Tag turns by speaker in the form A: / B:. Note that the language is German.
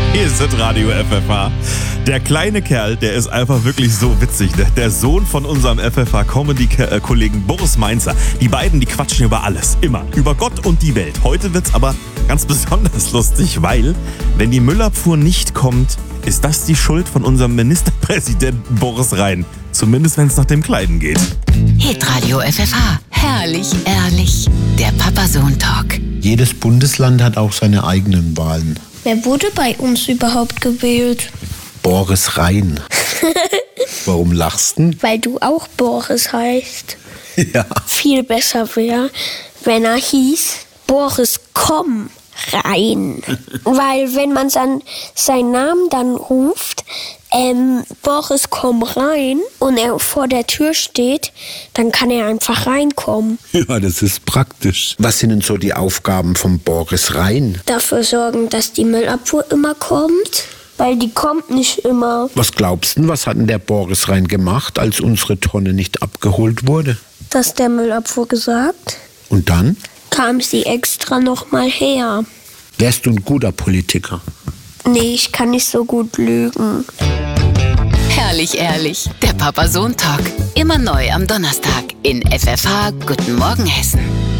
A: Hier ist Radio FFH. Der kleine Kerl, der ist einfach wirklich so witzig. Der Sohn von unserem FFH-Comedy-Kollegen Boris Mainzer. Die beiden, die quatschen über alles. Immer. Über Gott und die Welt. Heute wird's aber ganz besonders lustig, weil, wenn die Müllabfuhr nicht kommt, ist das die Schuld von unserem Ministerpräsidenten Boris Rhein. Zumindest, wenn es nach dem Kleinen geht.
B: Hitradio FFH. Herrlich, ehrlich. Der Papa-Sohn-Talk.
C: Jedes Bundesland hat auch seine eigenen Wahlen.
D: Wer wurde bei uns überhaupt gewählt?
C: Boris Rhein. Warum lachst du?
D: Weil du auch Boris heißt.
C: Ja.
D: Viel besser wäre, wenn er hieß Boris komm rein. Weil wenn man seinen Namen dann ruft, Boris komm rein, und er vor der Tür steht, dann kann er einfach reinkommen.
C: Ja, das ist praktisch. Was sind denn so die Aufgaben von Boris Rhein?
D: Dafür sorgen, dass die Müllabfuhr immer kommt, weil die kommt nicht immer.
C: Was glaubst du, was hat denn der Boris Rhein gemacht, als unsere Tonne nicht abgeholt wurde?
D: Das der Müllabfuhr gesagt.
C: Und dann?
D: Kam sie extra noch mal her.
C: Wärst du ein guter Politiker?
D: Nee, ich kann nicht so gut lügen.
B: Herrlich, ehrlich. Der Papa-Sohn-Talk. Immer neu am Donnerstag in FFH Guten Morgen Hessen.